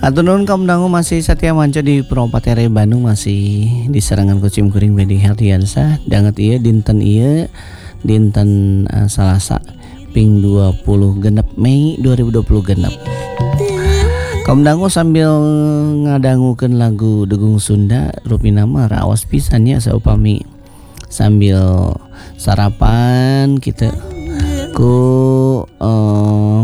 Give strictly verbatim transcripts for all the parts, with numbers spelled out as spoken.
Atur nuhun kaum dangu masih setia manca di Propatere Bandung, masih di serangan kucing kuring Wedi Herdiansah. Danget ieu dinten ieu dinten uh, Salasa ping dua puluh genep Mei dua ribu dua puluh genep. Kaum dangu sambil ngadangukeun lagu Degung Sunda rupina mah raos pisan nya saupami sambil sarapan kita ku uh,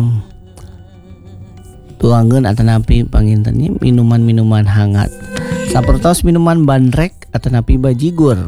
tuangkeun atanapi pangintennya minuman-minuman hangat sapertos minuman bandrek atanapi bajigur.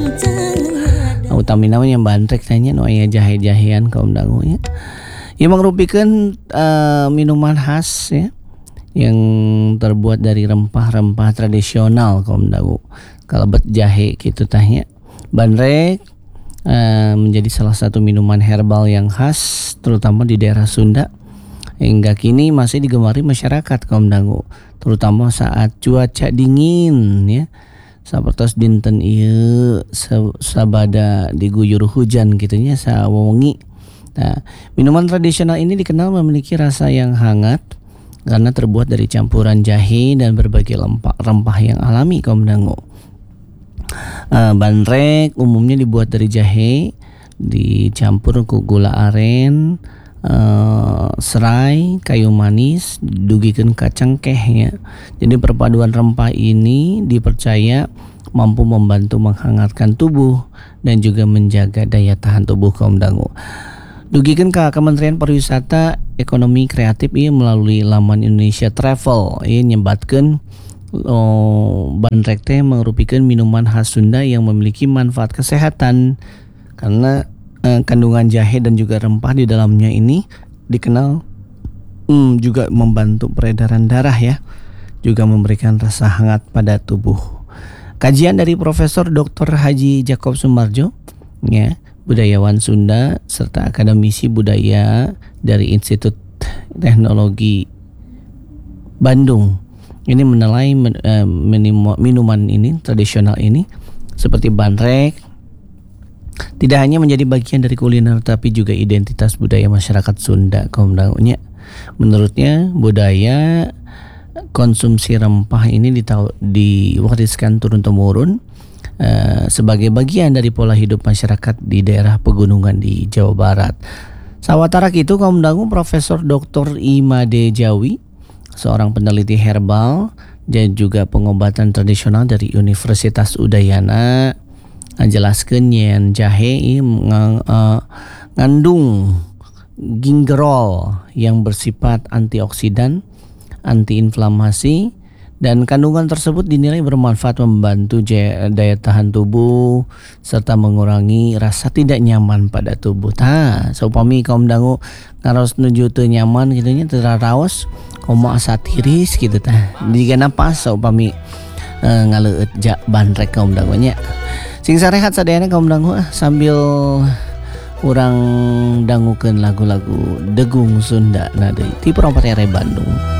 Utamina yang bandrek tanya nu aya jahe-jahean kaum dangu nya. Ieu mangrupikeun uh, minuman khas ya yang terbuat dari rempah-rempah tradisional kaum dangu. Kalebet jahe kitu tah nya. Bandrek uh, menjadi salah satu minuman herbal yang khas terutama di daerah Sunda. Hingga kini masih digemari masyarakat kaum dangu, terutama saat cuaca dingin ya. Sapertos dinten ieu sabada diguyur hujan gitunya sawengi. Nah, minuman tradisional ini dikenal memiliki rasa yang hangat karena terbuat dari campuran jahe dan berbagai rempah, rempah yang alami kaum dangu. Uh, bandrek umumnya dibuat dari jahe dicampur ku gula aren, Uh, serai, kayu manis, dugikeun kacang kehnya. Jadi perpaduan rempah ini dipercaya mampu membantu menghangatkan tubuh dan juga menjaga daya tahan tubuh kaum dangu. Dugikeun ka Kementerian Pariwisata Ekonomi Kreatif ieu melalui laman Indonesia Travel ieu nyebatkeun oh, bandrek teh merupakan minuman khas Sunda yang memiliki manfaat kesehatan karena kandungan jahe dan juga rempah di dalamnya ini dikenal hmm, juga membantu peredaran darah ya, juga memberikan rasa hangat pada tubuh. Kajian dari Profesor Doktor Haji Jacob Sumarjo ya, budayawan Sunda serta akademisi budaya dari Institut Teknologi Bandung ini menilai uh, minuman ini tradisional ini seperti bandrek tidak hanya menjadi bagian dari kuliner tapi juga identitas budaya masyarakat Sunda kaum dangunya. Menurutnya budaya konsumsi rempah ini ditau, diwariskan turun temurun uh, sebagai bagian dari pola hidup masyarakat di daerah pegunungan di Jawa Barat. Sawatara itu kaum dangu Profesor Doktor Imade Jawi, seorang peneliti herbal dan juga pengobatan tradisional dari Universitas Udayana, jelaskeun yen jahe ng- uh, ngandung gingerol yang bersifat antioksidan, antiinflamasi, dan kandungan tersebut dinilai bermanfaat membantu j- daya tahan tubuh serta mengurangi rasa tidak nyaman pada tubuh. Tah, saupami kaum dangu ngaros nuju teu nyaman kitu nya teu raos, komo asa tiris kitu tah. Digana pas saupami uh, ngaleueut ja bandrek kaum dangu nya. Sing sarehat sadayana kaum dangu ah, sambil urang dangukeun lagu-lagu Degung Sunda na deui ti Propatere Bandung.